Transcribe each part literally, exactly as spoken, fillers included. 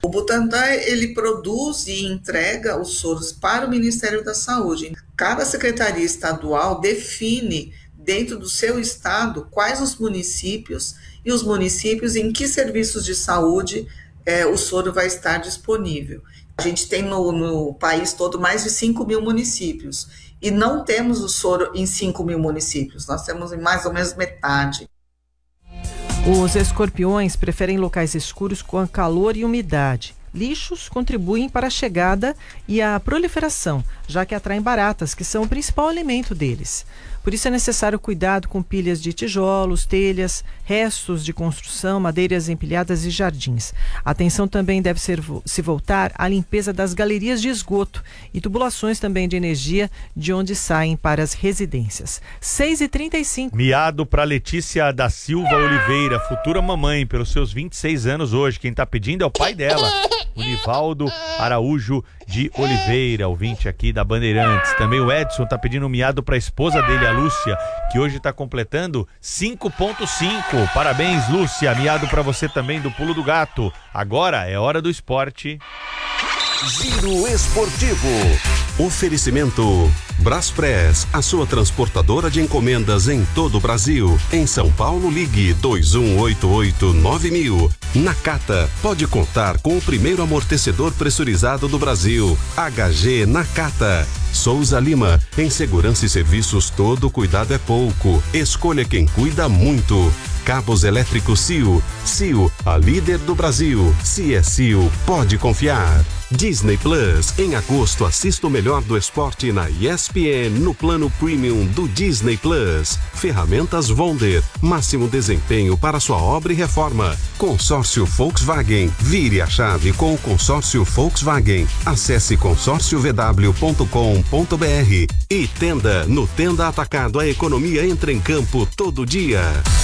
O Butantan, ele produz e entrega os soros para o Ministério da Saúde. Cada secretaria estadual define, dentro do seu estado, quais os municípios e os municípios em que serviços de saúde é, o soro vai estar disponível. A gente tem no, no país todo mais de cinco mil municípios e não temos o soro em cinco mil municípios, nós temos em mais ou menos metade. Os escorpiões preferem locais escuros com calor e umidade. Lixos contribuem para a chegada e a proliferação, já que atraem baratas, que são o principal alimento deles. Por isso é necessário cuidado com pilhas de tijolos, telhas, restos de construção, madeiras empilhadas e jardins. A atenção também deve ser, se voltar à limpeza das galerias de esgoto e tubulações também de energia de onde saem para as residências. seis e trinta e cinco. Miado para Letícia da Silva Oliveira, futura mamãe, pelos seus vinte e seis anos hoje. Quem está pedindo é o pai dela, o Nivaldo Araújo de Oliveira, ouvinte aqui da Bandeirantes. Também o Edson está pedindo um miado para a esposa dele, a Lúcia, que hoje está completando cinco ponto cinco. Parabéns, Lúcia. Miado para você também do Pulo do Gato. Agora é hora do esporte. Giro Esportivo. Oferecimento Braspress, a sua transportadora de encomendas em todo o Brasil. Em São Paulo, ligue dois um oito oito nove mil. Nakata, pode contar com o primeiro amortecedor pressurizado do Brasil. H G Nakata. Souza Lima, em segurança e serviços todo cuidado é pouco. Escolha quem cuida muito. Cabos elétricos C I O. C I O, a líder do Brasil. Se é C I O, pode confiar. Disney Plus, em agosto assista o melhor do esporte na E S P N no plano premium do Disney Plus. Ferramentas Wonder, máximo desempenho para sua obra e reforma. Consórcio Volkswagen, vire a chave com o consórcio Volkswagen. Acesse consórcio v w ponto com ponto b r. E Tenda, no Tenda Atacado a economia entra em campo todo dia.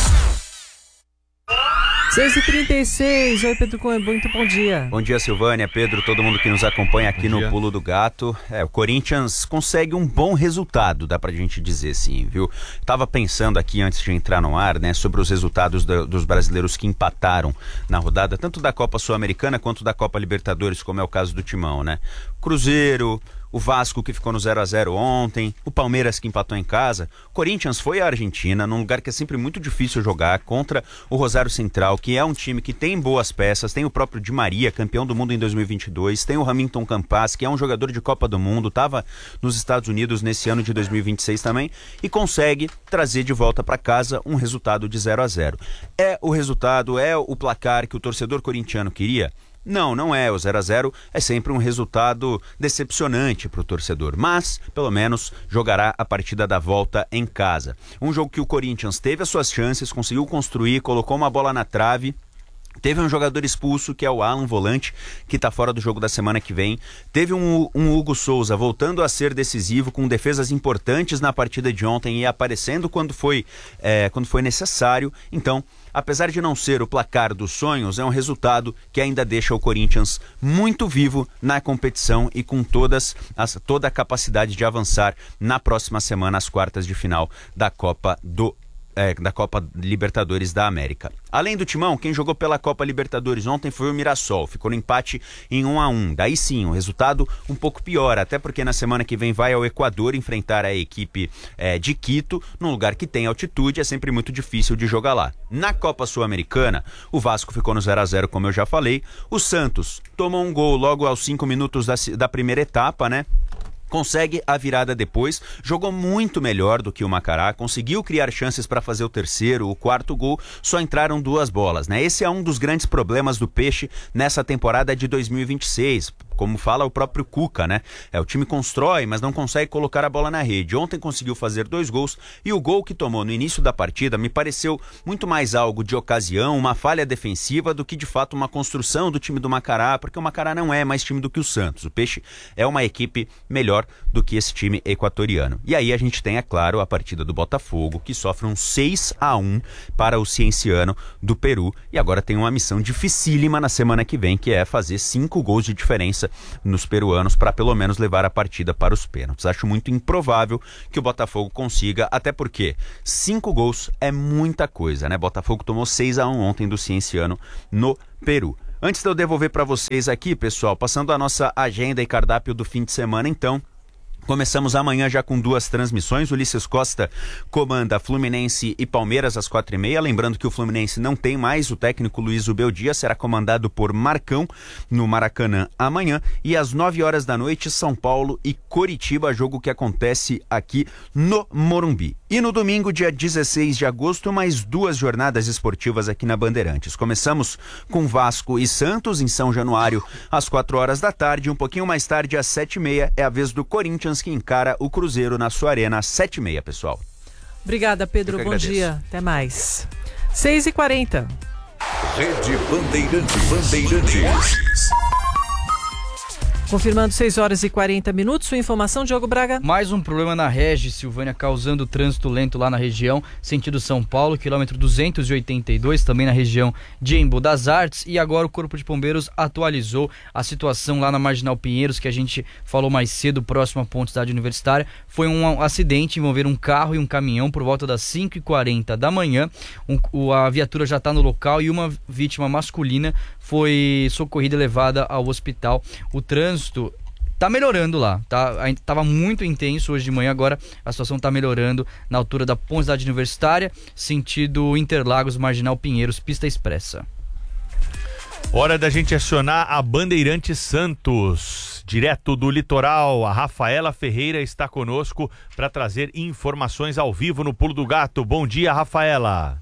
seis e trinta e seis, oi Pedro Cunha, muito bom dia. Bom dia, Silvânia, Pedro, todo mundo que nos acompanha aqui no Pulo do Gato. É, o Corinthians consegue um bom resultado, dá pra gente dizer sim, viu? Tava pensando aqui antes de entrar no ar, né, sobre os resultados do, dos brasileiros que empataram na rodada, tanto da Copa Sul-Americana quanto da Copa Libertadores, como é o caso do Timão, né? Cruzeiro, o Vasco que ficou no zero a zero ontem, o Palmeiras que empatou em casa. O Corinthians foi à Argentina, num lugar que é sempre muito difícil jogar, contra o Rosário Central, que é um time que tem boas peças, tem o próprio Di Maria, campeão do mundo em dois mil e vinte e dois, tem o Hamilton Campas, que é um jogador de Copa do Mundo, estava nos Estados Unidos nesse ano de dois mil e vinte e seis também, e consegue trazer de volta para casa um resultado de zero a zero. É o resultado, é o placar que o torcedor corintiano queria? Não, não é. O zero a zero é sempre um resultado decepcionante para o torcedor, mas, pelo menos, jogará a partida da volta em casa. Um jogo que o Corinthians teve as suas chances, conseguiu construir, colocou uma bola na trave. Teve um jogador expulso, que é o Alan Volante, que está fora do jogo da semana que vem. Teve um, um Hugo Souza voltando a ser decisivo, com defesas importantes na partida de ontem e aparecendo quando foi, é, quando foi necessário. Então, apesar de não ser o placar dos sonhos, é um resultado que ainda deixa o Corinthians muito vivo na competição e com todas as, toda a capacidade de avançar na próxima semana às quartas de final da Copa do É, da Copa Libertadores da América. Além do Timão, quem jogou pela Copa Libertadores ontem foi o Mirassol, ficou no empate em um a um. Daí sim, um resultado um pouco pior, até porque na semana que vem vai ao Equador enfrentar a equipe é, de Quito, num lugar que tem altitude, é sempre muito difícil de jogar lá. Na Copa Sul-Americana, o Vasco ficou no zero a zero, como eu já falei. O Santos tomou um gol logo aos cinco minutos da, da primeira etapa, né? Consegue a virada depois, jogou muito melhor do que o Macará, conseguiu criar chances para fazer o terceiro, o quarto gol, só entraram duas bolas, né? Esse é um dos grandes problemas do Peixe nessa temporada de dois mil e vinte e seis, como fala o próprio Cuca, né? É, o time constrói, mas não consegue colocar a bola na rede. Ontem conseguiu fazer dois gols e o gol que tomou no início da partida me pareceu muito mais algo de ocasião, uma falha defensiva, do que de fato uma construção do time do Macará, porque o Macará não é mais time do que o Santos. O Peixe é uma equipe melhor do que esse time equatoriano. E aí a gente tem, é claro, a partida do Botafogo, que sofre um seis a um para o Cienciano do Peru, e agora tem uma missão dificílima na semana que vem, que é fazer cinco gols de diferença nos peruanos para pelo menos levar a partida para os pênaltis. Acho muito improvável que o Botafogo consiga, até porque cinco gols é muita coisa, né? Botafogo tomou seis a um ontem do Cienciano no Peru. Antes de eu devolver para vocês aqui, pessoal, passando a nossa agenda e cardápio do fim de semana, então... Começamos amanhã já com duas transmissões. O Ulisses Costa comanda Fluminense e Palmeiras às quatro e meia. Lembrando que o Fluminense não tem mais o técnico Luiz Ubeldia, será comandado por Marcão no Maracanã amanhã. E às nove horas da noite, São Paulo e Coritiba, jogo que acontece aqui no Morumbi. E no domingo, dia dezesseis de agosto, mais duas jornadas esportivas aqui na Bandeirantes. Começamos com Vasco e Santos em São Januário às quatro horas da tarde. Um pouquinho mais tarde, às sete e meia, é a vez do Corinthians, que encara o Cruzeiro na sua arena às sete e meia, pessoal. Obrigada, Pedro. Bom agradeço. dia. Até mais. seis e quarenta. Rede Bandeirantes. Bandeirantes. Confirmando seis horas e quarenta minutos, sua informação, Diogo Braga. Mais um problema na Regi, Silvânia, causando trânsito lento lá na região, sentido São Paulo, quilômetro duzentos e oitenta e dois, também na região de Embu das Artes. E agora o Corpo de Bombeiros atualizou a situação lá na Marginal Pinheiros, que a gente falou mais cedo, próximo à Ponte Cidade Universitária. Foi um acidente envolvendo um carro e um caminhão por volta das cinco e quarenta da manhã. Um, o, a viatura já está no local e uma vítima masculina foi socorrida e levada ao hospital. O trânsito tá melhorando lá, tá? Tava muito intenso hoje de manhã, agora a situação tá melhorando na altura da Ponte Cidade Universitária, sentido Interlagos, Marginal Pinheiros, pista expressa. Hora da gente acionar a Bandeirantes Santos, direto do litoral. A Rafaela Ferreira está conosco para trazer informações ao vivo no Pulo do Gato. Bom dia, Rafaela.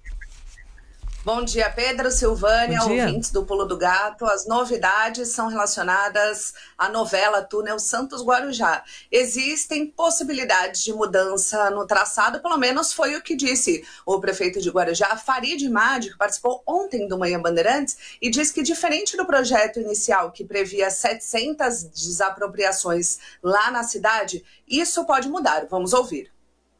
Bom dia, Pedro, Silvânia, ouvintes do Pulo do Gato. As novidades são relacionadas à novela Túnel Santos Guarujá. Existem possibilidades de mudança no traçado, pelo menos foi o que disse o prefeito de Guarujá, Farid Madi, que participou ontem do Manhã Bandeirantes, e diz que, diferente do projeto inicial, que previa setecentas desapropriações lá na cidade, isso pode mudar. Vamos ouvir.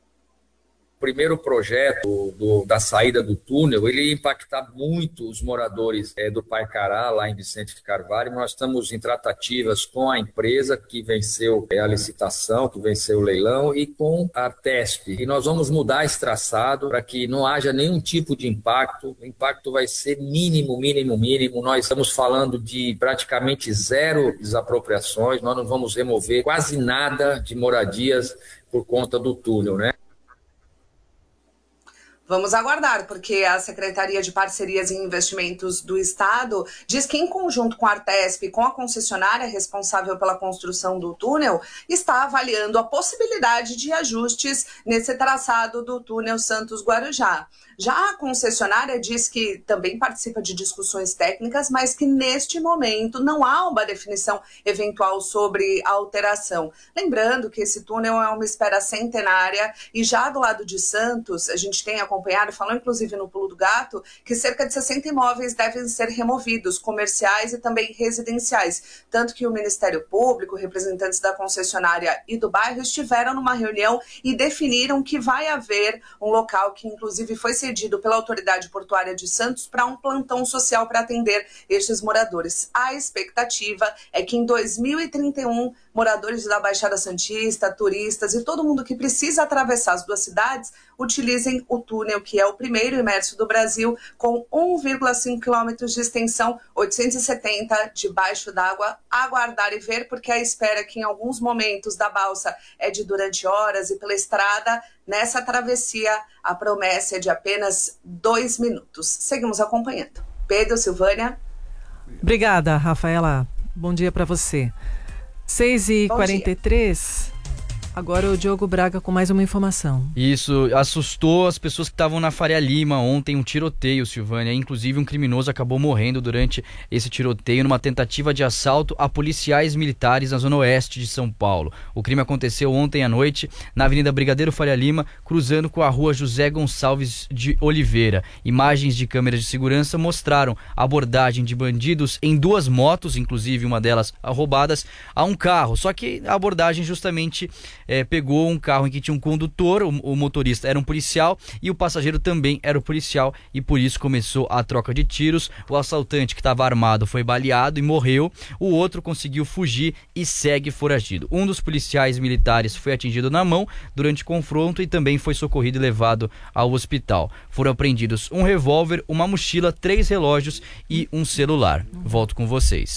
O primeiro projeto do, da saída do túnel, ele ia impactar muito os moradores é, do Paicará, lá em Vicente de Carvalho. Nós estamos em tratativas com a empresa que venceu é, a licitação, que venceu o leilão, e com a TESP. E nós vamos mudar esse traçado para que não haja nenhum tipo de impacto. O impacto vai ser mínimo, mínimo, mínimo. Nós estamos falando de praticamente zero desapropriações. Nós não vamos remover quase nada de moradias por conta do túnel, né? Vamos aguardar, porque a Secretaria de Parcerias e Investimentos do Estado diz que, em conjunto com a Artesp e com a concessionária responsável pela construção do túnel, está avaliando a possibilidade de ajustes nesse traçado do túnel Santos Guarujá. Já a concessionária diz que também participa de discussões técnicas, mas que neste momento não há uma definição eventual sobre a alteração. Lembrando que esse túnel é uma espera centenária e já do lado de Santos, a gente tem acompanhado, falou inclusive no Pulo do Gato, que cerca de sessenta imóveis devem ser removidos, comerciais e também residenciais. Tanto que o Ministério Público, representantes da concessionária e do bairro estiveram numa reunião e definiram que vai haver um local que inclusive foi cedido pela Autoridade Portuária de Santos para um plantão social para atender estes moradores. A expectativa é que em dois mil e trinta e um, moradores da Baixada Santista, turistas e todo mundo que precisa atravessar as duas cidades utilizem o túnel, que é o primeiro imerso do Brasil, com um vírgula cinco quilômetros de extensão, oitocentos e setenta debaixo d'água. Aguardar e ver, porque a espera que em alguns momentos da balsa é de durante horas e pela estrada, nessa travessia a promessa é de apenas dois minutos. Seguimos acompanhando. Pedro, Silvânia. Obrigada, Rafaela. Bom dia para você. seis e quarenta e três. Agora o Diogo Braga com mais uma informação. Isso assustou as pessoas que estavam na Faria Lima ontem, um tiroteio, Silvânia. Inclusive um criminoso acabou morrendo durante esse tiroteio numa tentativa de assalto a policiais militares na zona oeste de São Paulo. O crime aconteceu ontem à noite na Avenida Brigadeiro Faria Lima, cruzando com a rua José Gonçalves de Oliveira. Imagens de câmeras de segurança mostraram a abordagem de bandidos em duas motos, inclusive uma delas roubadas, a um carro. Só que a abordagem justamente é, pegou um carro em que tinha um condutor, o, o motorista era um policial e o passageiro também era o policial, e por isso começou a troca de tiros. O assaltante, que estava armado, foi baleado e morreu. O outro conseguiu fugir e segue foragido. Um dos policiais militares foi atingido na mão durante confronto e também foi socorrido e levado ao hospital. Foram apreendidos um revólver, uma mochila, três relógios e um celular. Volto com vocês.